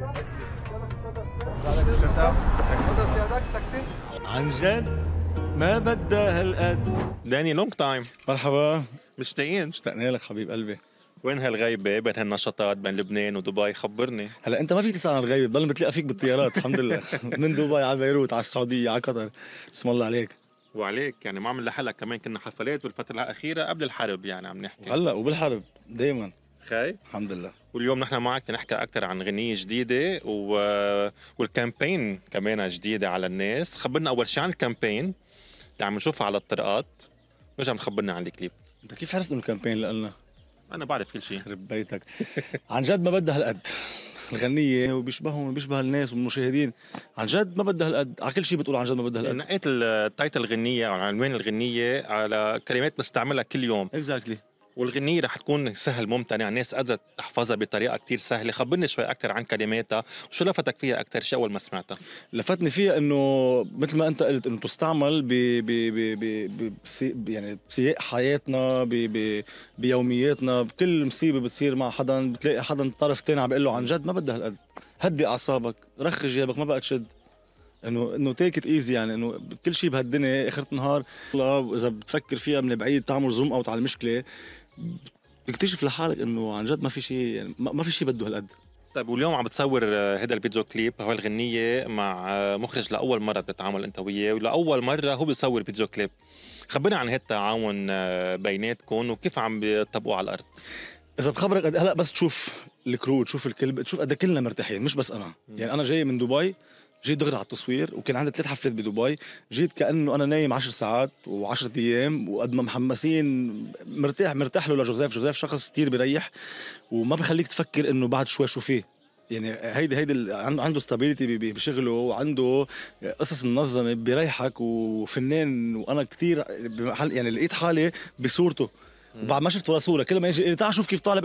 تفضل سيادك تاكسي. عن جد ما بدها هالقد. داني لونج تايم. مرحبا. مشتاقين. اشتقنا لك حبيب قلبي. وين هالغيبة بين هالنشاطات بين لبنان ودبي؟ خبرني. هلا انت ما فيك تسأل عن الغيبة، بضل بتلاقي فيك بالطيارات الحمد لله. من دبي على بيروت على السعودية على قطر. اسم الله عليك. وعليك يعني ما عم نلحقلك كمان، كنا حفلات بالفترة الأخيرة قبل الحرب يعني عم نحكي. هلا وبالحرب دايما خي. الحمد لله. واليوم نحن معك نحكي أكثر عن غنية جديدة والكامبين كمان جديدة على الناس. خبرنا أول شيء عن الكامبين اللي عم نشوفها على الطرقات، نرجع تخبرنا عن الكليب. انت كيف عرفت انه الكامبين اللي قلنا؟ أنا بعرف كل شيء. خرب بيتك. عن جد ما بدها هالقد. الغنية وبيشبههم بيشبه الناس والمشاهدين. عن جد ما بدها هالقد، على كل شيء بتقول عن جد ما بدها هالقد. نقيت التايتل الغنية أو عنوان الغنية على كلمات نستعملها كل يوم. اكزاكتلي. والغنية رح تكون سهل ممتنع، الناس قادرة تحفظها بطريقة كتير سهلة. خبرني شوي أكتر عن كلماتها وشو لفتك فيها أكتر شيء أول ما سمعتها؟ لفتني فيها انه مثل ما انت قلت انه تستعمل يعني بسياق حياتنا بيومياتنا. بكل مصيبه بتصير مع حدا بتلاقي حدا طرف تاني عم بيقول له عن جد ما بدها هالقد، هدي اعصابك، رخي جيبك، ما بقى تشد. انه تيك ات ايزي، يعني انه كل شيء بهالدنيا اخر النهار والله اذا بتفكر فيها من بعيد تعمل زوم اوت على المشكله بتكتشف لحالك انه عن جد ما في شيء، يعني ما في شيء بده هالقد. طيب واليوم عم بتصور هذا الفيديو كليب هو الغنية مع مخرج لأول مرة بتتعامل أنت وياه، ولأول مرة هو بيصور فيديو كليب. خبرنا عن هالتعاون بيناتكم وكيف عم بيطبقوا على الأرض. اذا بخبرك قد هلا بس تشوف الكرو، تشوف الكلب، تشوف قد كلنا مرتاحين مش بس انا. يعني انا جاي من دبي، جيت دغري على التصوير وكان عندي 3 حفلات بدبي. جيت كانه انا نايم 10 ساعات و10 ايام وقد ما محمسين. مرتاح له لجوزيف شخص كتير بيريح وما بخليك تفكر انه بعد شوي شو فيه. يعني هيدي عنده ستابيليتي بشغله وعنده قصص منظمه بيريحك وفنان. وانا كتير بمحل يعني لقيت حالي بصورته، وبعد ما شفت ولا صوره كل ما يجي تعال شوف كيف طالع